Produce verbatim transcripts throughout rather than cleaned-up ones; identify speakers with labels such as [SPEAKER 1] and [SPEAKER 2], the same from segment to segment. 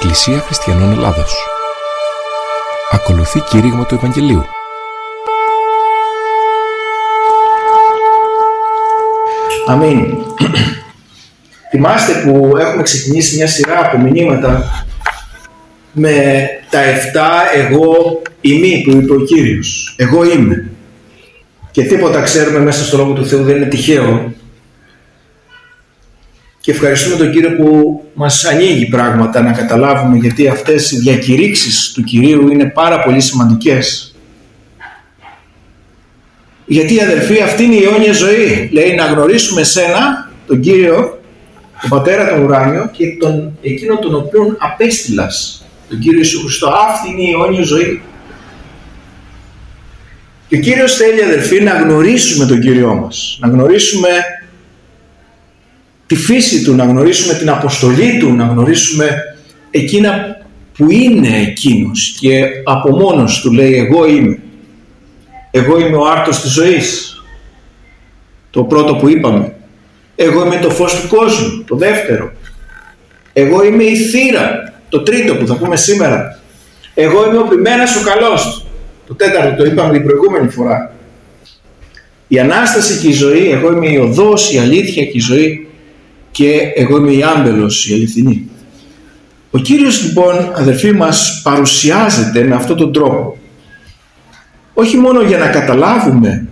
[SPEAKER 1] Εκκλησία Χριστιανών Ελλάδος. Ακολουθεί κήρυγμα του Ευαγγελίου.
[SPEAKER 2] Αμήν. Θυμάστε που έχουμε ξεκινήσει μια σειρά από μηνύματα με τα εφτά εγώ ημί που είπε ο Κύριος. Εγώ είμαι. Και τίποτα ξέρουμε μέσα στο Λόγο του Θεού δεν είναι τυχαίο. Και ευχαριστούμε τον Κύριο που μας ανοίγει πράγματα να καταλάβουμε, γιατί αυτές οι διακηρύξεις του Κυρίου είναι πάρα πολύ σημαντικές. Γιατί, αδελφοί, αυτή είναι η αιώνια ζωή. Λέει να γνωρίσουμε σένα, τον Κύριο, τον Πατέρα τον ουράνιο και τον, εκείνον τον οποίον απέστειλας, τον Κύριο Ιησού Χριστό. Αυτή είναι η αιώνια ζωή. Και ο Κύριος θέλει, αδελφοί, να γνωρίσουμε τον Κύριό μας, να γνωρίσουμε τη φύση Του, να γνωρίσουμε την αποστολή Του, να γνωρίσουμε εκείνα που είναι Εκείνος, και από μόνος Του λέει εγώ είμαι. Εγώ είμαι ο άρτος της ζωής, το πρώτο που είπαμε. Εγώ είμαι το φως του κόσμου, το δεύτερο. Εγώ είμαι η θύρα, το τρίτο που θα πούμε σήμερα. Εγώ είμαι ο ποιμένας ο καλός, το τέταρτο, το είπαμε την προηγούμενη φορά. Η Ανάσταση και η ζωή, εγώ είμαι η οδός, η αλήθεια και η ζωή, και εγώ είμαι η άμπελος, η αληθινή. Ο Κύριος λοιπόν, αδελφοί μας, παρουσιάζεται με αυτόν τον τρόπο. Όχι μόνο για να καταλάβουμε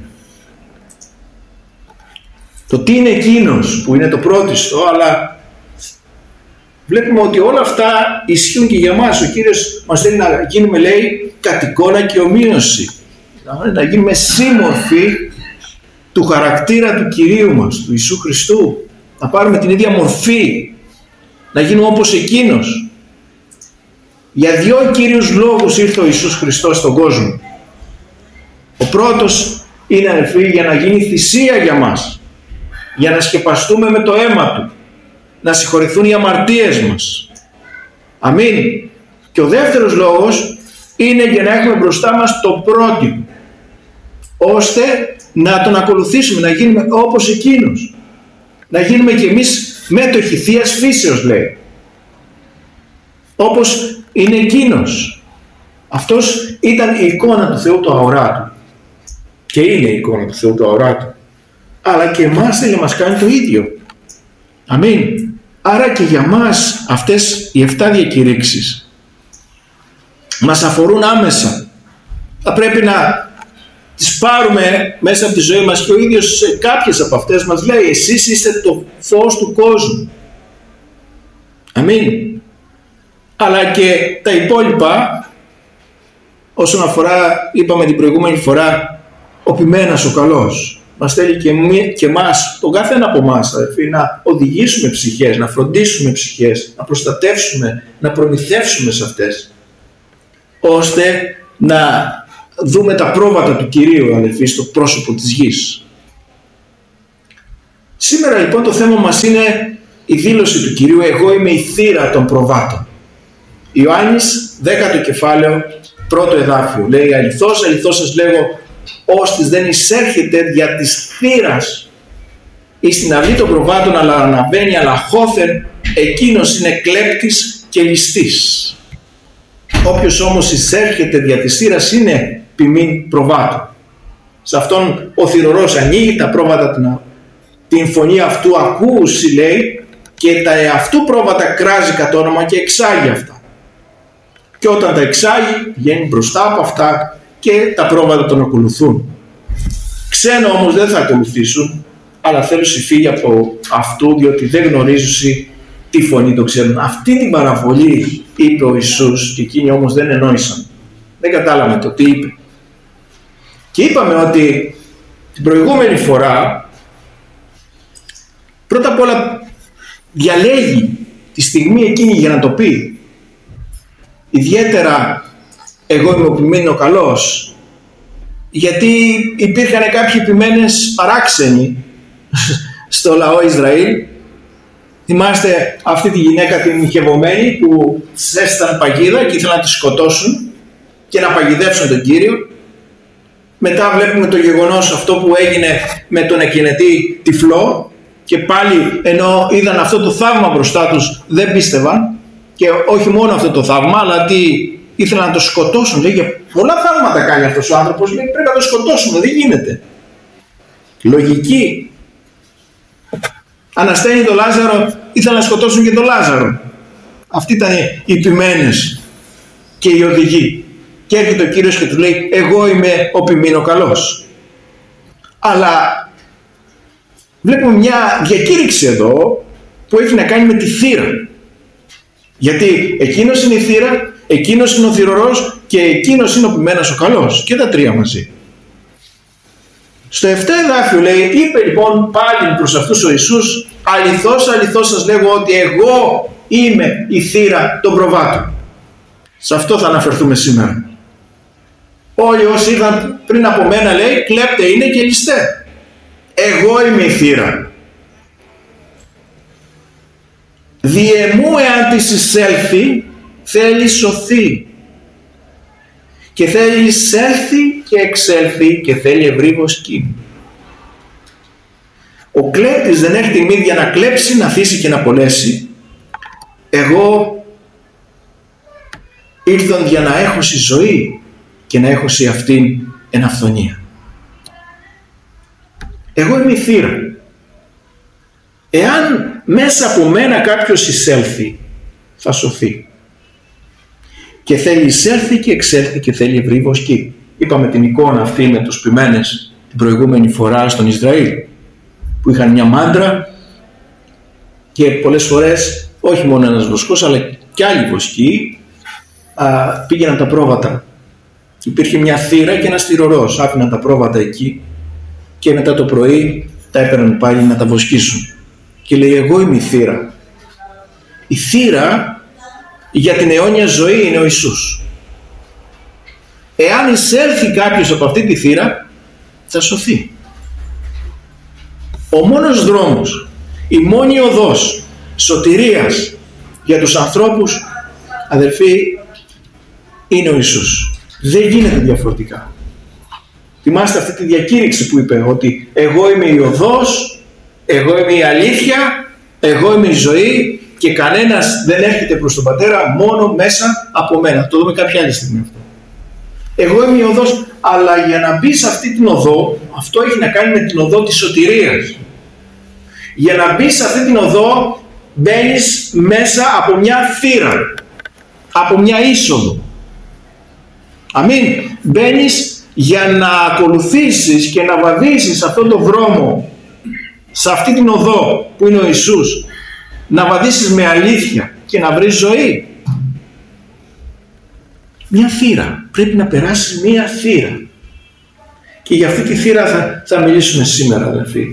[SPEAKER 2] το τι είναι Εκείνος που είναι το πρώτιστο, αλλά βλέπουμε ότι όλα αυτά ισχύουν και για μας. Ο Κύριος μας θέλει να γίνουμε, λέει, κατ' εικόνα και ομοίωση, να γίνουμε σύμμορφοι του χαρακτήρα του Κυρίου μας, του Ιησού Χριστού, να πάρουμε την ίδια μορφή, να γίνουμε όπως Εκείνος. Για δύο κύριους λόγους ήρθε ο Ιησούς Χριστός στον κόσμο. Ο πρώτος είναι, αδελφοί, για να γίνει θυσία για μας, για να σκεπαστούμε με το αίμα Του, να συγχωρηθούν οι αμαρτίες μας. Αμήν. Και ο δεύτερος λόγος είναι για να έχουμε μπροστά μας το πρότυπο, ώστε να Τον ακολουθήσουμε, να γίνουμε όπως Εκείνος, να γίνουμε κι εμείς μέτοχοι Θείας φύσεως, λέει, όπως είναι Εκείνος. Αυτός ήταν η εικόνα του Θεού του αοράτου και είναι η εικόνα του Θεού του αοράτου, αλλά και εμάς θέλει να μας κάνει το ίδιο. Αμήν. Άρα και για μας αυτές οι εφτά διακηρύξεις μας αφορούν άμεσα. Θα πρέπει να τις πάρουμε μέσα από τη ζωή μας, και ο ίδιος σε κάποιες από αυτές μας λέει εσείς είστε το φως του κόσμου. Αμήν. Αλλά και τα υπόλοιπα, όσον αφορά, είπαμε την προηγούμενη φορά, ο ποιμένας ο καλός. Μας θέλει και, μη, και μας, τον κάθε ένα από εμάς, αδελφοί, να οδηγήσουμε ψυχές, να φροντίσουμε ψυχές, να προστατεύσουμε, να προμηθεύσουμε σε αυτές, ώστε να δούμε τα πρόβατα του Κυρίου, αδελφοί, στο πρόσωπο της γης. Σήμερα λοιπόν το θέμα μας είναι η δήλωση του Κυρίου, εγώ είμαι η θύρα των προβάτων. Ιωάννης, δέκατο κεφάλαιο, πρώτο εδάφιο, λέει αληθώς, αληθώς σας λέγω, ώστις δεν εισέρχεται δια της θύρας ή στην αυλή των προβάτων, αλλά αναβαίνει αλαχώθεν, εκείνος είναι κλέπτης και ληστής. Όποιος όμως εισέρχεται δια της θύρας είναι ποιμήν προβάτων. Σε αυτόν ο θυρωρός ανοίγει τα πρόβατα, την φωνή αυτού ακούσει, λέει, και τα εαυτού πρόβατα κράζει κατ' όνομα και εξάγει αυτά. Και όταν τα εξάγει, βγαίνει μπροστά από αυτά και τα πρόβατα τον ακολουθούν. Ξένο όμως δεν θα ακολουθήσουν, αλλά θέλουν φύγει από αυτού, διότι δεν γνωρίζουν τι φωνή το ξέρουν. Αυτή την παραβολή είπε ο Ιησούς, και εκείνοι όμως δεν εννόησαν. Δεν κατάλαβαν το τι είπε. Και είπαμε ότι την προηγούμενη φορά, πρώτα απ' όλα διαλέγει τη στιγμή εκείνη για να το πει. Ιδιαίτερα εγώ είμαι ο ποιμένος ο καλός, γιατί υπήρχαν κάποιοι ποιμένες παράξενοι στο λαό Ισραήλ. Θυμάστε αυτή τη γυναίκα την μοιχευωμένη που ζέσταν παγίδα και ήθελαν να τη σκοτώσουν και να παγιδεύσουν τον Κύριο. Μετά βλέπουμε το γεγονός αυτό που έγινε με τον εκκινετή τυφλό, και πάλι ενώ είδαν αυτό το θαύμα μπροστά τους δεν πίστευαν. Και όχι μόνο αυτό το θαύμα, αλλά τι ήθελαν να το σκοτώσουν. Λέει, για πολλά θαύματα κάνει αυτός ο άνθρωπος, λέει, πρέπει να το σκοτώσουμε, δεν γίνεται. Λογική. Ανασταίνει τον Λάζαρο, ήθελαν να σκοτώσουν και τον Λάζαρο. Αυτοί ήταν οι ποιμένες και οι οδηγοί. Και έρχεται ο Κύριος και του λέει, εγώ είμαι ο ποιμήνο καλός. Αλλά βλέπουμε μια διακήρυξη εδώ που έχει να κάνει με τη θύρα. Γιατί εκείνος είναι η θύρα, εκείνος είναι ο θυρωρός και εκείνος είναι ο ποιμένος ο καλός. Και τα τρία μαζί. Στο επτά εδάφιο λέει, είπε λοιπόν πάλι προς αυτούς ο Ιησούς, αληθώς αληθώς σας λέγω ότι εγώ είμαι η θύρα των προβάτων. Σε αυτό θα αναφερθούμε σήμερα. Όλοι όσοι ήρθαν πριν από μένα, λέει, κλέπτε είναι και ληστέ. Εγώ είμαι η θύρα. Διεμού εάν της εισέλθει, θέλει σωθεί. Και θέλει εισέλθει και εξέλθει και θέλει ευρύβος κύμη. Ο κλέπτης δεν έχει τιμή για να κλέψει, να αφήσει και να απολέσει. Εγώ ήρθαν για να έχω στη ζωή και να έχω σε αυτήν εν αυθονία. Εγώ είμαι η θύρα. Εάν μέσα από μένα κάποιος εισέλθει, θα σωθεί. Και θέλει εισέλθει και εξέλθει και θέλει ευρύβος κύμη. Είπαμε την εικόνα αυτή με τους ποιμένες την προηγούμενη φορά στον Ισραήλ, που είχαν μια μάντρα και πολλές φορές όχι μόνο ένας βοσκός αλλά και άλλοι βοσκοί α, πήγαιναν τα πρόβατα. Υπήρχε μια θύρα και ένας θυρωρός, άφηναν τα πρόβατα εκεί και μετά το πρωί τα έπαιρναν πάλι να τα βοσκήσουν. Και λέει, εγώ είμαι η θύρα. Η θύρα για την αιώνια ζωή είναι ο Ιησούς. Εάν εισέλθει κάποιος από αυτή τη θύρα, θα σωθεί. Ο μόνος δρόμος, η μόνη οδός σωτηρίας για τους ανθρώπους, αδελφοί, είναι ο Ιησούς. Δεν γίνεται διαφορετικά. Θυμάστε αυτή τη διακήρυξη που είπε ότι εγώ είμαι η οδός, εγώ είμαι η αλήθεια, εγώ είμαι η ζωή και κανένας δεν έρχεται προς τον Πατέρα μόνο μέσα από μένα. Το δούμε κάποια άλλη στιγμή αυτό. Εγώ είμαι η οδός, αλλά για να μπει σε αυτή την οδό, αυτό έχει να κάνει με την οδό της σωτηρίας. Για να μπει σε αυτή την οδό μπαίνεις μέσα από μια θύρα, από μια είσοδο. Αμήν. Μπαίνεις για να ακολουθήσεις και να βαδίσεις αυτόν τον δρόμο, σε αυτή την οδό που είναι ο Ιησούς, να βαδίσεις με αλήθεια και να βρεις ζωή. Μια θύρα. Πρέπει να περάσεις μια θύρα. Και για αυτή τη θύρα θα, θα μιλήσουμε σήμερα, αδελφοί.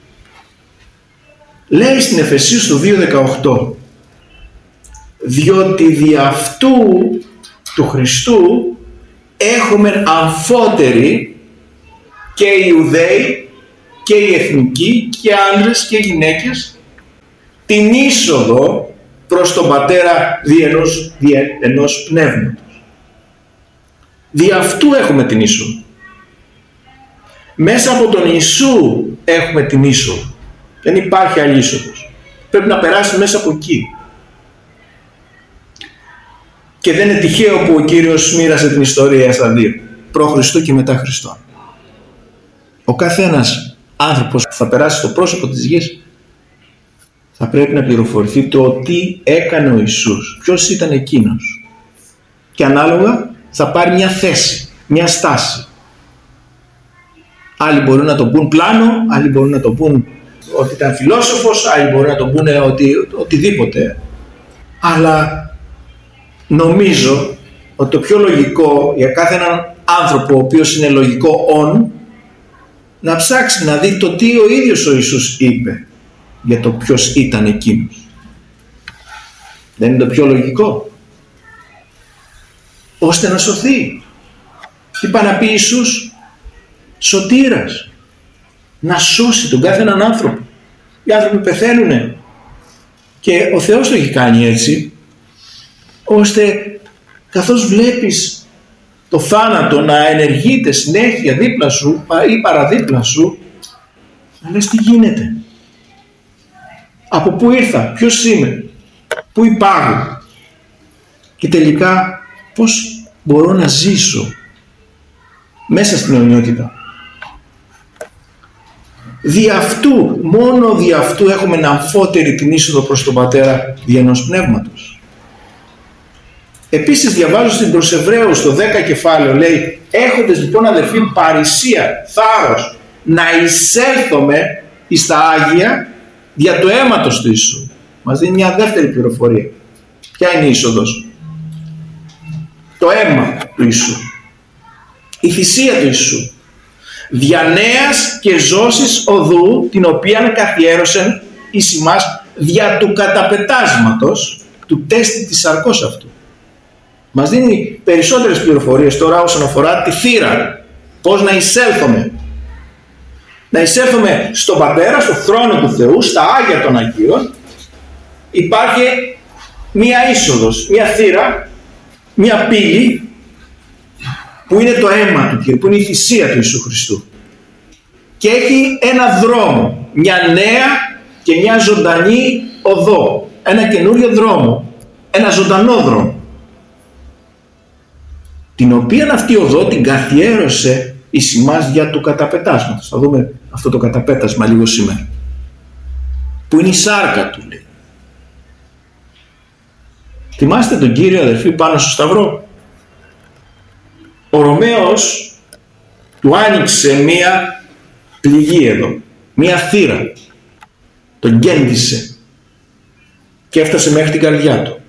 [SPEAKER 2] Λέει στην Εφεσίους το δύο δεκαοκτώ, διότι δι' αυτού του Χριστού έχουμε αμφότεροι και οι Ιουδαίοι και οι εθνικοί και άντρες και γυναίκες την είσοδο προς τον Πατέρα δι' ενός, δι' ενός πνεύματος. Δι' αυτού έχουμε την είσοδο. Μέσα από τον Ιησού έχουμε την είσοδο. Δεν υπάρχει άλλη είσοδος. Πρέπει να περάσει μέσα από εκεί. Και δεν είναι τυχαίο που ο Κύριος μοίρασε την ιστορία στα δύο. Προ Χριστού και μετά Χριστό. Ο καθένας άνθρωπος που θα περάσει στο πρόσωπο της γης θα πρέπει να πληροφορηθεί το τι έκανε ο Ιησούς. Ποιος ήταν εκείνος. Και ανάλογα θα πάρει μια θέση, μια στάση. Άλλοι μπορούν να τον πούν πλάνο, άλλοι μπορούν να τον πούν ότι ήταν φιλόσοφος, άλλοι μπορούν να τον πούνε ότι, οτιδήποτε. Αλλά νομίζω ότι το πιο λογικό για κάθε έναν άνθρωπο ο οποίος είναι λογικό όν, να ψάξει να δει το τι ο ίδιος ο Ιησούς είπε για το ποιος ήταν εκείνος. Δεν είναι το πιο λογικό? Ώστε να σωθεί. Τι πάει να πει Ιησούς? Σωτήρας. Να σώσει τον κάθε έναν άνθρωπο. Οι άνθρωποι πεθαίνουνε. Και ο Θεός το έχει κάνει έτσι, ώστε καθώς βλέπεις το θάνατο να ενεργείται συνέχεια δίπλα σου ή παραδίπλα σου, να λες τι γίνεται. Από πού ήρθα, ποιος είμαι, πού υπάρχω. Και τελικά πώς μπορώ να ζήσω μέσα στην αιωνιότητα. Δι' αυτού, μόνο δι' αυτού έχουμε να αμφότερη την είσοδο προς τον Πατέρα δι' ενός πνεύματος. Επίσης διαβάζω στην προς Εβραίους στο δέκα κεφάλαιο, λέει, έχοντες λοιπόν αδερφοί παρησία, θάρρος, να εισέλθουμε εις τα Άγια δια το αίματος του Ιησού. Μας δίνει μια δεύτερη πληροφορία. Ποια είναι η είσοδος? Το αίμα του Ιησού, η θυσία του Ιησού, δια νέας και ζώσης οδού, την οποία καθιέρωσεν εις ημάς δια του καταπετάσματος του τέστη της σαρκός αυτού. Μας δίνει περισσότερες πληροφορίες τώρα όσον αφορά τη θύρα, πώς να εισέλθουμε. Να εισέλθουμε στον Πατέρα, στο θρόνο του Θεού, στα Άγια των Αγίων. Υπάρχει μία είσοδος, μία θύρα, μία πύλη που είναι το αίμα του Κύριου, που είναι η θυσία του Ιησού Χριστού. Και έχει ένα δρόμο, μια νέα και μια ζωντανή οδό, ένα καινούριο δρόμο, ένα ζωντανό δρόμο, την οποία αυτή οδό την καθιέρωσε εις ημάς για του καταπετάσματος. Θα δούμε αυτό το καταπέτασμα λίγο σήμερα, που είναι η σάρκα του, λέει. Θυμάστε τον Κύριο, αδερφοί, πάνω στο Σταυρό? Ο Ρωμαίος του άνοιξε μία πληγή εδώ, μία θύρα, τον γκέντησε και έφτασε μέχρι την καρδιά του.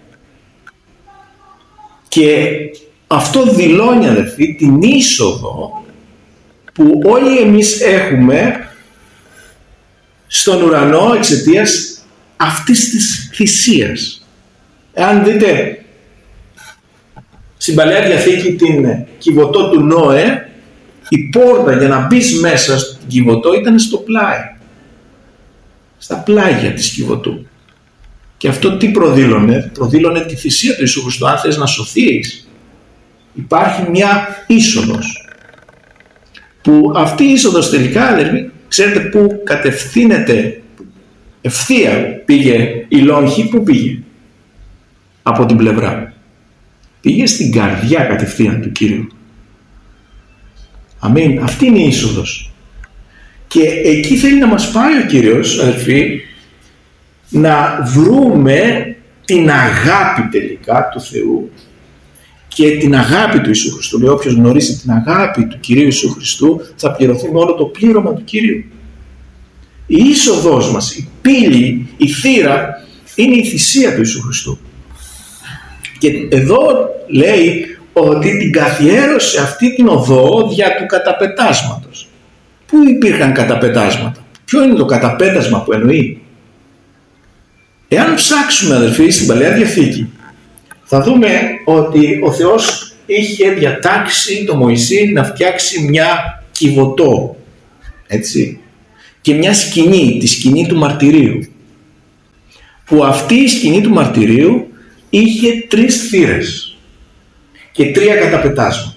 [SPEAKER 2] Και αυτό δηλώνει, αδερφοί, την είσοδο που όλοι εμείς έχουμε στον ουρανό εξαιτίας αυτής της θυσίας. Εάν δείτε στην Παλαιά Διαθήκη την Κιβωτό του Νόε, η πόρτα για να μπεις μέσα στην Κιβωτό ήταν στο πλάι, στα πλάγια της Κιβωτού. Και αυτό τι προδήλωνε? Προδήλωνε τη θυσία του Ιησού Χριστού. Αν θες να σωθείς, υπάρχει μια είσοδος, που αυτή η είσοδος τελικά, αδερφοί, ξέρετε που κατευθύνεται? Ευθεία πήγε η λόγχη, που πήγε? Από την πλευρά. Πήγε στην καρδιά κατευθείαν του Κύριου. Αμήν. Αυτή είναι η είσοδος. Και εκεί θέλει να μας πάει ο Κύριος, αδερφοί, να βρούμε την αγάπη τελικά του Θεού και την αγάπη του Ιησού Χριστού. Λέει, όποιος γνωρίσει την αγάπη του Κυρίου Ιησού Χριστού θα πληρωθεί με όλο το πλήρωμα του Κυρίου. Η είσοδος μας, η πύλη, η θύρα είναι η θυσία του Ιησού Χριστού. Και εδώ λέει ότι την καθιέρωσε αυτή την οδό δια του καταπετάσματος. Πού υπήρχαν καταπετάσματα? Ποιο είναι το καταπέτασμα που εννοεί? Εάν ψάξουμε, αδερφοί, στην Παλαιά Διαθήκη, θα δούμε ότι ο Θεός είχε διατάξει το Μωυσή να φτιάξει μια Κιβωτό, έτσι, και μια σκηνή, τη σκηνή του μαρτυρίου, που αυτή η σκηνή του μαρτυρίου είχε τρεις θύρες και τρία καταπετάσματα.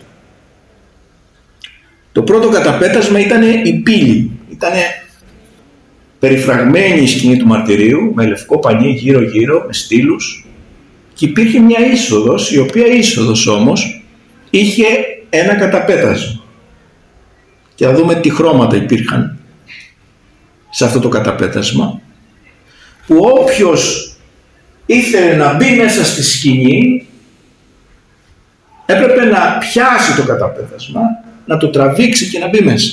[SPEAKER 2] Το πρώτο καταπέτασμα ήταν η πύλη, ήταν περιφραγμένη η σκηνή του μαρτυρίου με λευκό πανί γύρω γύρω, με στήλους, και υπήρχε μια είσοδος, η οποία είσοδος όμως είχε ένα καταπέτασμα. Και θα δούμε τι χρώματα υπήρχαν σε αυτό το καταπέτασμα, που όποιος ήθελε να μπει μέσα στη σκηνή έπρεπε να πιάσει το καταπέτασμα, να το τραβήξει και να μπει μέσα.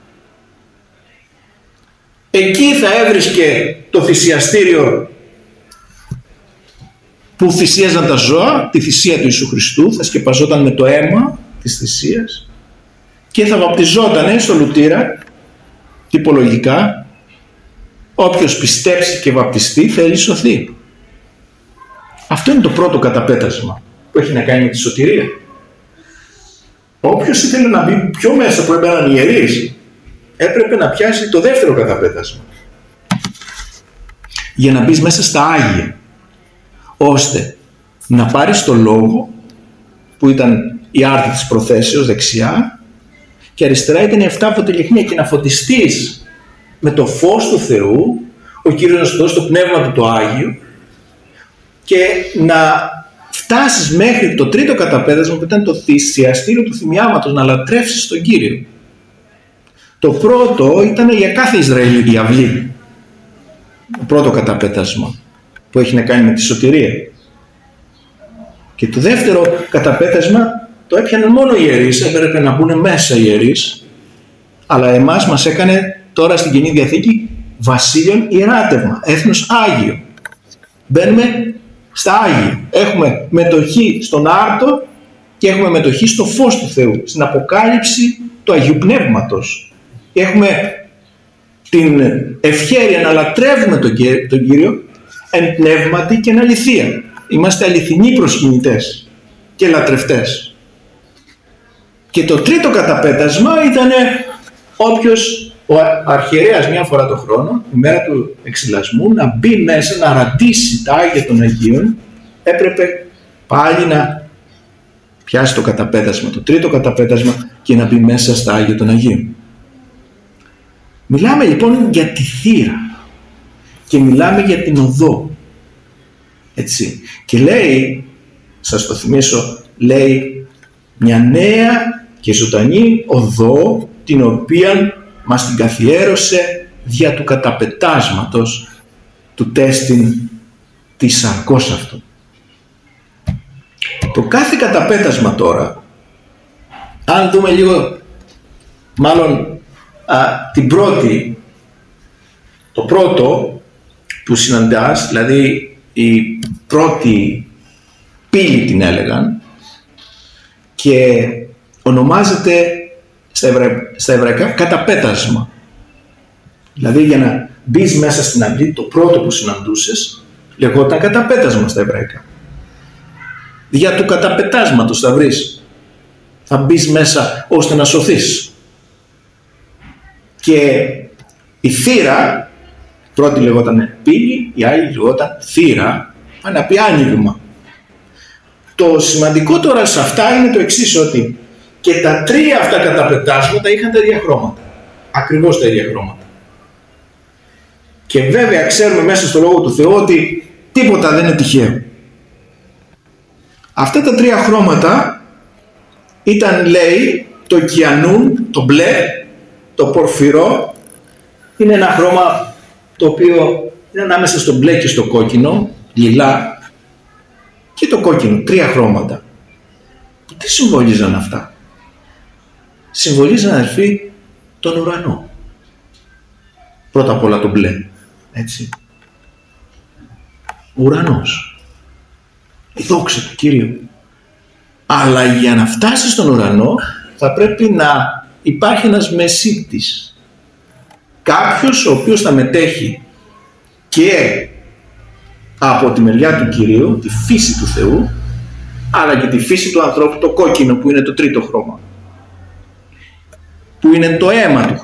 [SPEAKER 2] Εκεί θα έβρισκε το θυσιαστήριο που θυσίαζαν τα ζώα, τη θυσία του Ιησού Χριστού, θα σκεπαζόταν με το αίμα της θυσίας και θα βαπτιζόταν στο λουτήρα, τυπολογικά. Όποιος πιστέψει και βαπτιστεί θα σωθεί. Αυτό είναι το πρώτο καταπέτασμα που έχει να κάνει με τη σωτηρία. Όποιος ήθελε να μπει πιο μέσα που έμπαιναν οι ιερείς, έπρεπε να πιάσει το δεύτερο καταπέτασμα για να μπεις μέσα στα Άγια, ώστε να πάρεις το λόγο που ήταν η άρτη της προθέσεως δεξιά και αριστερά ήταν η εφτά φωτιλιχνία, και να φωτιστείς με το φως του Θεού, ο Κύριος να σου δώσει το πνεύμα του το Άγιο, και να φτάσεις μέχρι το τρίτο καταπέτασμα που ήταν το θυσιαστήριο του θυμιάματος, να λατρεύσεις τον Κύριο. Το πρώτο ήταν για κάθε Ισραηλίτη αυλή. Το πρώτο καταπέτασμα που έχει να κάνει με τη σωτηρία. Και το δεύτερο καταπέτασμα το έπιαναν μόνο οι ιερείς, έπρεπε να μπουν μέσα οι ιερείς, αλλά εμάς μας έκανε τώρα στην Καινή Διαθήκη βασίλειον ιεράτευμα, έθνος Άγιο. Μπαίνουμε στα Άγια. Έχουμε μετοχή στον άρτο και έχουμε μετοχή στο φως του Θεού, στην αποκάλυψη του Αγίου Πνεύματος. Έχουμε την ευχέρεια να λατρεύουμε τον Κύριο εν πνεύματι και εν αληθεία. Είμαστε αληθινοί προσκυνητές και λατρευτές. Και το τρίτο καταπέτασμα ήταν όποιος ο αρχιερέας μια φορά το χρόνο, η μέρα του εξυλασμού, να μπει μέσα, να ρατήσει τα Άγια των Αγίων, έπρεπε πάλι να πιάσει το καταπέτασμα, το τρίτο καταπέτασμα, και να μπει μέσα στα Άγια των Αγίων. Μιλάμε λοιπόν για τη θύρα και μιλάμε για την οδό. Έτσι. Και λέει, σας το θυμίσω, λέει μια νέα και ζωντανή οδό, την οποία μας την καθιέρωσε δια του καταπετάσματος του τέστην της σαρκός αυτού. Το κάθε καταπέτασμα τώρα, αν δούμε λίγο, μάλλον α, την πρώτη, το πρώτο που συναντάς, δηλαδή η πρώτη πύλη την έλεγαν, και ονομάζεται στα, εβρα... στα εβραϊκά καταπέτασμα. Δηλαδή για να μπεις μέσα στην αυλή, το πρώτο που συναντούσες λεγόταν καταπέτασμα στα εβραϊκά. Δια του καταπετάσματος θα βρεις, θα μπεις μέσα ώστε να σωθείς. Και η θύρα, πρώτη λεγόταν πύλη, η άλλη λεγόταν θύρα, πάει να πει άνοιγμα. Το σημαντικό τώρα σε αυτά είναι το εξής, ότι και τα τρία αυτά καταπετάσματα είχαν τα ίδια χρώματα. Ακριβώς τα ίδια χρώματα. Και βέβαια ξέρουμε μέσα στο Λόγο του Θεού ότι τίποτα δεν είναι τυχαίο. Αυτά τα τρία χρώματα ήταν, λέει, το κιανούν, το μπλε, το πορφυρό. Είναι ένα χρώμα το οποίο είναι ανάμεσα στο μπλε και στο κόκκινο, λιλά, και το κόκκινο, τρία χρώματα. Τι συμβολίζαν αυτά? Συμβολίζαν, αδερφοί, τον ουρανό. Πρώτα απ' όλα το μπλε, έτσι. Ουρανός. Η δόξα του Κύριου. Αλλά για να φτάσει στον ουρανό θα πρέπει να υπάρχει ένας μεσίτης. Κάποιος ο οποίος θα μετέχει και από τη μεριά του Κυρίου, τη φύση του Θεού, αλλά και τη φύση του ανθρώπου, το κόκκινο που είναι το τρίτο χρώμα, που είναι το αίμα του